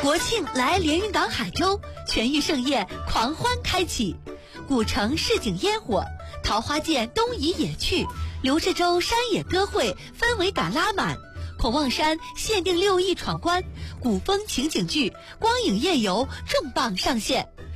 国庆来连云港海州，全域盛宴狂欢开启，古城市井烟火，桃花涧东移野趣，刘志洲山野歌会氛围感拉满，孔望山限定6亿闯关，古风情景剧光影夜游重磅上线。